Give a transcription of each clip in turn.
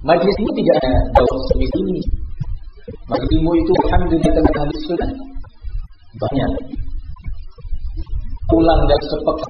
Majlis ini tidak ada dakwah seperti ini. Majlis ilmu itu alhamdulillah dengan hadis sunnah banyak. Pulang dan sepekan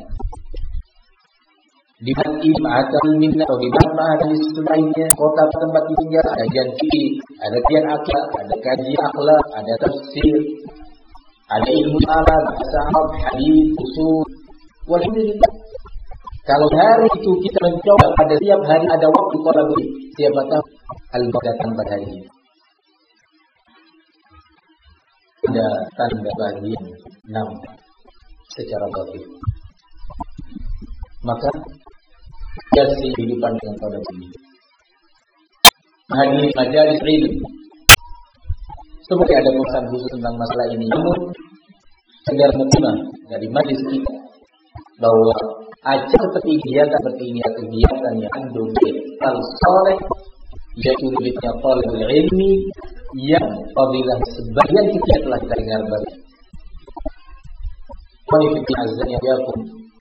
di atau minna atau di mana hadis lainnya, kota tempat tinggal, ada janji, ada kian akhlak, ada kaji akhlak, ada tafsir, ada ilmu alam, asal hadis, usul. Walhamdulillah. Kalau hari itu kita mencoba pada tiap hari ada waktu kalau beri, siapa tahu al-barakah pada hari ini. Ada tanda bagian 6 secara batin. Maka hiasi kehidupan dengan pada ini. Hadis majalis ilmu. Seperti ada pesan khusus tentang masalah ini. Namun sekedar mukimah dari majlis kita bahwa acara seperti kegiatan yang andung al-saleh yaitu lebihnya talibul ilmi yang apabila sebagian kita telah kita dengar baru. Qanifidin azanya yakum.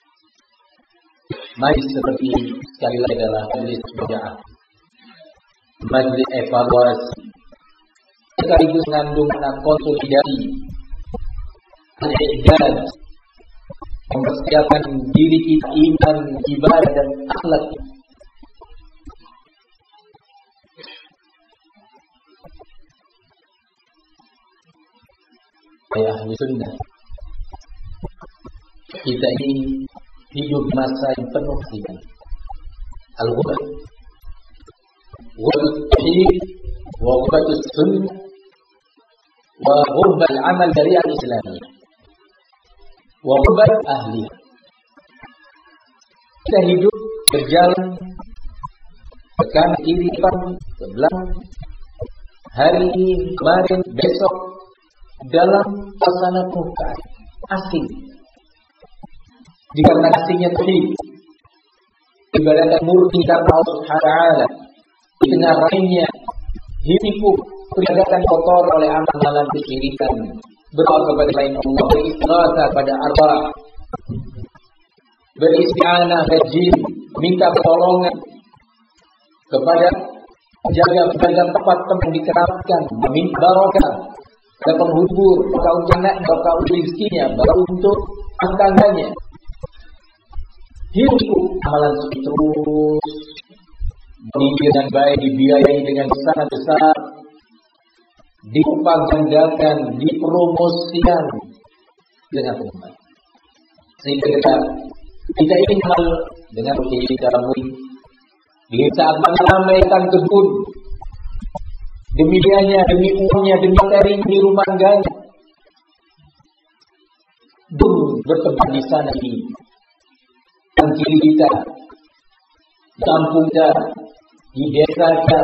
Majlis seperti ini sekali lagi adalah majlis bid'ah, majlis evaluasi, sekaligus mengandung konsolidasi, al-i'dad, mempersiapkan diri kita iman, ibadah dan akhlak. Ya ahli sunnah, kita ini hidup masa yang penuh dengan al-ghurbat, ghurbat tauhid, wa ghurbat sunnah, wa ghurbat amal dari al-Islam, wa ghurbat ahli. Kita hidup berjalan ke kanan kiri depan ke belakang, hari ini, kemarin, besok dalam suasana muka asing. Dikarenakan asingnya tauhid, ibadah murni karena Allah Subhanahu wa taala, di tengah lainnya hidup perdagangan kotor oleh amalan kesyirikan, berdoa kepada selain Allah, beristighatsah pada arwah, beristi'anah kepada jin, minta pertolongan kepada penjaga tempat-tempat dikeramatkan, meminta barokah, ada penghubur, barokah untuk anak, barokah untuk rezekinya, barokah untuk tangganya. Hidup amalan suci terus, berpikir dengan baik, dibiayai dengan besar-besar, dipropagandakan, dipromosikan dengan benar. Sehingga kita ingin amal dengan kita lamui di saat meramaikan kebun demi dianya, demi uangnya, demi materi, demi rumah tangganya, bertempat di sana ini. Kiri kita, di kampung kita, di desa kita,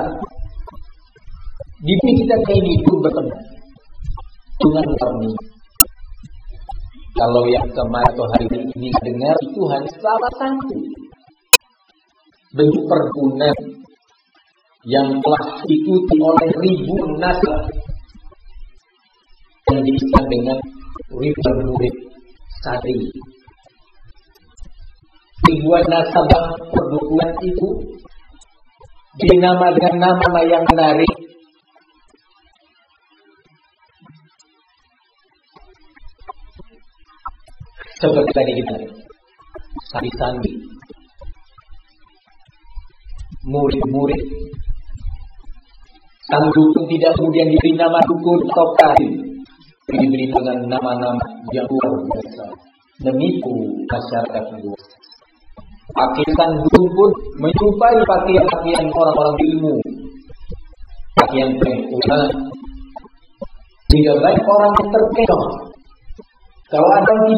di bumi kita ini pun bertemu dengan kami. Kalau yang kemarin atau hari ini dengar itu hanya salah satu bentuk perbunan yang telah diikuti oleh ribuan nasab yang diisikan dengan ribuan murid santri. Ribuan nasabah perdukuhan itu dinama dengan nama yang menarik. Seperti tadi kita sandi-sandi, murid-murid, sang dukun tidak kemudian diberi nama dukun atau kahin, diberi dengan nama-nama yang luar biasa, menipu masyarakat luas. Pakaian dukun pun menyerupai pakaian orang-orang ilmu, pakaian ulama, sehingga banyak orang yang terkecoh. Kalau ada yang